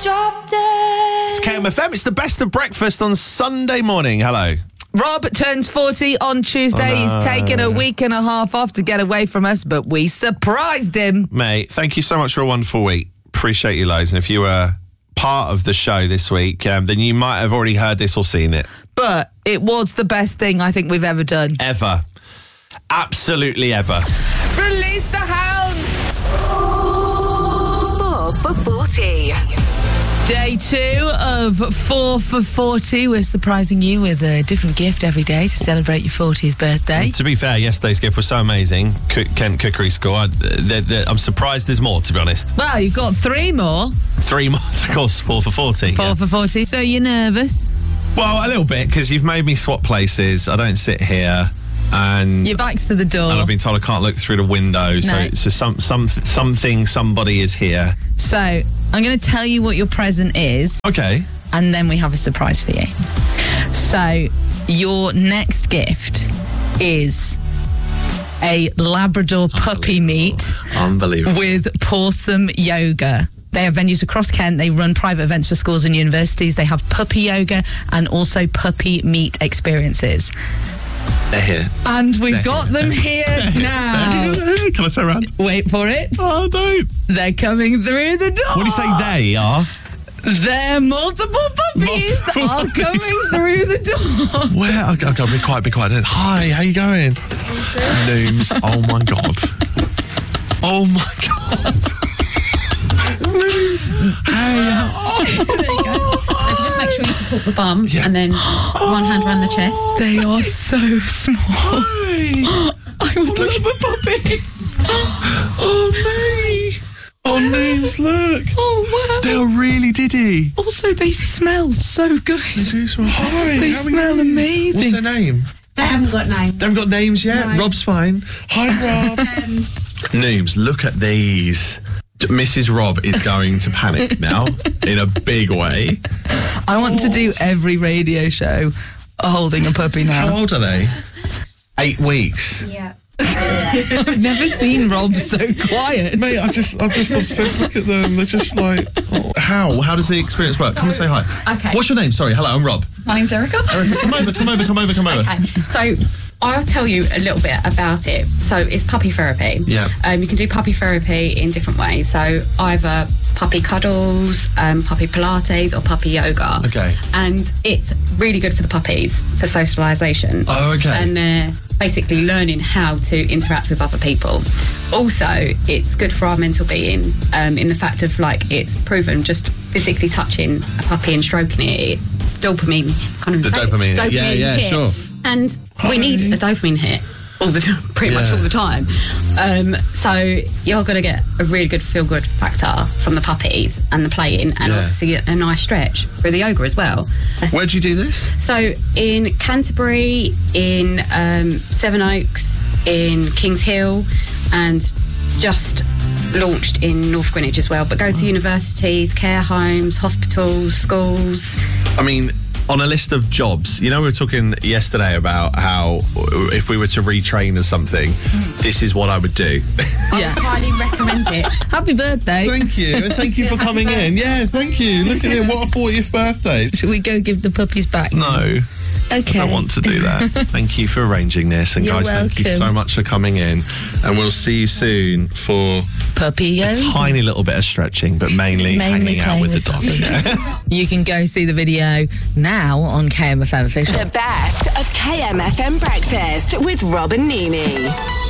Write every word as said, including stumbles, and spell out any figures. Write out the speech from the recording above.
dropped it. It's K M F M. It's the best of breakfast on Sunday morning. Hello. Rob turns forty on Tuesday. Oh, no. He's taken a week and a half off to get away from us, but we surprised him. Mate, thank you so much for a wonderful week. Appreciate you loads. And if you were part of the show this week, um, then you might have already heard this or seen it. But it was the best thing I think we've ever done. Ever. Absolutely ever. Release the hounds! Four for forty. Day two of Four for forty. We're surprising you with a different gift every day to celebrate your fortieth birthday. To be fair, yesterday's gift was so amazing. Cook, Kent Cookery School. I, they're, they're, I'm surprised there's more, to be honest. Well, you've got three more. Three more, of course, four for forty. Four yeah. for forty. So you're nervous? Well, a little bit, because you've made me swap places. I don't sit here. And, Your back's to the door. and I've been told I can't look through the window. So, No. so some, some, something, somebody is here. So I'm going to tell you what your present is, Okay. and then we have a surprise for you. So your next gift is a Labrador puppy meet Unbelievable. with Pawsome Yoga. They have venues across Kent. They run private events for schools and universities. They have puppy yoga and also puppy meet experiences. They're here. And we've got them here now. Can I turn around? Wait for it. Oh, don't. They're coming through the door. What do you say they are? They're multiple puppies Multiple are puppies. coming through the door. Where? Okay, okay, be quiet, be quiet. Hi, how you going? Nooms. Oh, my God. Oh, my God. Nooms. Hey. Oh. There you go. So if you just make sure you support the bum Yeah. and then one hand around the chest. They are so small. Hi. I would love a puppy. Oh, me. Oh, Nooms, look. Oh, wow. They are really diddy. Also, they smell so good. They smell. Hi. They how are smell you? amazing. What's their name? They haven't got names. They haven't got names yet? No. Rob's fine. Hi, Rob. Nooms, look at these. Missus Rob is going to panic now in a big way. I want to do every radio show holding a puppy How now. old are they? Eight weeks. Yeah. I've never seen Rob so quiet. Mate, I just, I'm just obsessed. Look at them. They're just like, oh. How? How does the experience work? Come and say hi. Okay. What's your name? Sorry. Hello, I'm Rob. My name's Erica. Erica, come over, come over, come over, come over. Okay. So I'll tell you a little bit about it. So it's puppy therapy. Yeah. Um, you can do puppy therapy in different ways. So either puppy cuddles, um, puppy Pilates, or puppy yoga. Okay. And it's really good for the puppies for socialisation. Oh, okay. And they're basically learning how to interact with other people. Also, it's good for our mental being um, in the fact of, like, it's proven just physically touching a puppy and stroking it, dopamine kind of The say- dopamine, yeah, yeah, hit. sure. And we need a dopamine hit all the time, pretty much Yeah. all the time. Um, so you're going to get a really good feel-good factor from the puppies and the playing, and Yeah. obviously a, a nice stretch for the yoga as well. Where do you do this? So in Canterbury, in um, Seven Oaks, in Kings Hill, and just launched in North Greenwich as well. But go to universities, care homes, hospitals, schools. I mean, on a list of jobs, you know, we were talking yesterday about how if we were to retrain or something, this is what I would do. Yeah. Highly recommend it. Happy birthday. Thank you, and thank you for coming in. Yeah, thank you. Look at it, what a fortieth birthday. Should we go give the puppies back? No, Okay. I don't want to do that. Thank you for arranging this, and You're guys, thank you welcome. so much for coming in. And we'll see you soon for Puppy a yoga. tiny little bit of stretching, but mainly, Mainly hanging out playing with the with dogs. puppies. You can go see the video now on K M F M Official. The best of K M F M breakfast with Rob and Nimi.